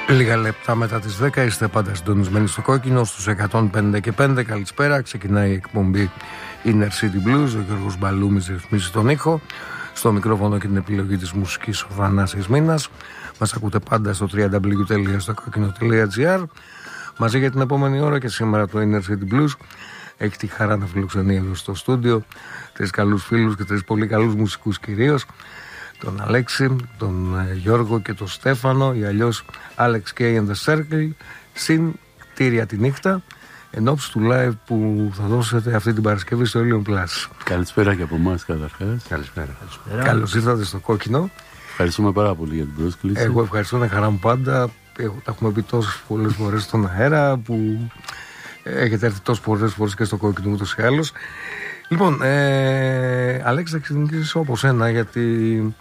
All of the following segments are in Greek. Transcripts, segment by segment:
Λίγα λεπτά μετά τις 10 είστε πάντα συντονισμένοι στο Κόκκινο στους 105 και 5. Καλησπέρα, ξεκινάει η εκπομπή Inner City Blues. Ο Γιώργος Μπαλούμης ρυθμίζει τον ήχο. Στο μικρόφωνο και την επιλογή της μουσικής ο Θανάσης Μήνας. Μας ακούτε πάντα στο www.stokokino.gr. Μαζί για την επόμενη ώρα και σήμερα το Inner City Blues έχει τη χαρά να φιλοξενεί εδώ στο στούντιο 3 καλούς φίλους και 3 πολύ καλούς μουσικούς κυρίως. Τον Αλέξη, τον Γιώργο και τον Στέφανο, ή αλλιώς Alex K and the Circle, συν κτίρια τη νύχτα, εν ώψη του live που θα δώσετε αυτή την Παρασκευή στο Ilion Plus. Καλησπέρα και από εμάς καταρχάς. Καλησπέρα. Καλώς ήρθατε στο Κόκκινο. Ευχαριστούμε πάρα πολύ για την πρόσκληση. Εγώ ευχαριστώ, είναι χαρά μου πάντα. Τα έχουμε πει τόσες πολλές φορές στον αέρα που έχετε έρθει τόσες πολλές φορές και στο Κόκκινο ούτως ή άλλως. Λοιπόν, Αλέξη, θα ξεκινήσεις όπως ένα, γιατί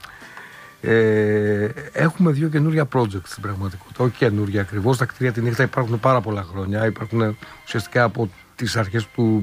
έχουμε 2 καινούργια project στην πραγματικότητα. Όχι καινούργια ακριβώς, τα κτίρια τη νύχτα υπάρχουν πάρα πολλά χρόνια. Υπάρχουν ουσιαστικά από τις αρχές του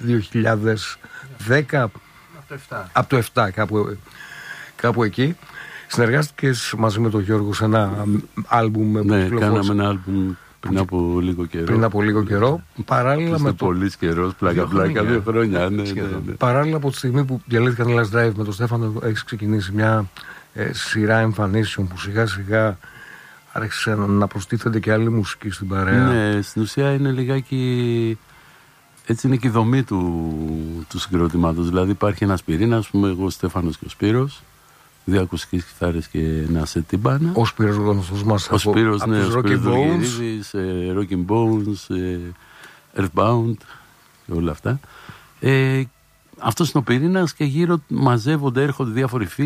2010, από το 7 κάπου εκεί. Συνεργάστηκες μαζί με τον Γιώργο σε ένα άλμπουμ. Ναι, κάναμε ένα άλμπουμ πριν από λίγο καιρό. Παράλληλα με το. Πολύ καιρό, πλάκα, 2 χρόνια. Ναι. Παράλληλα από τη στιγμή που διαλύθηκαν οι Last Drive με τον Στέφανο, έχει ξεκινήσει μια σειρά εμφανίσεων που σιγά σιγά άρχισε να προστίθενται και άλλη μουσική στην παρέα. Ναι, στην ουσία είναι λιγάκι. Έτσι είναι και η δομή του συγκροτήματος. Δηλαδή υπάρχει ένας πυρήνας, πούμε, εγώ, ο Στέφανος και ο Σπύρος. 2 ακουστικές κιθάρες και ένα σε τύμπανα. Ο Σπύρος γνωστός μας ο Σπύρος, από τους Rocky Bones, Earthbound και όλα αυτά. Αυτός είναι ο πυρήνας και γύρω μαζεύονται, έρχονται διάφοροι φίλοι.